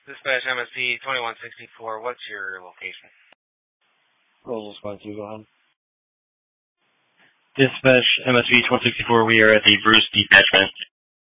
Dispatch MSC 2164, what's your location? Rosal Squad 2, go ahead. Dispatch MSV 2164, we are at the Bruce detachment.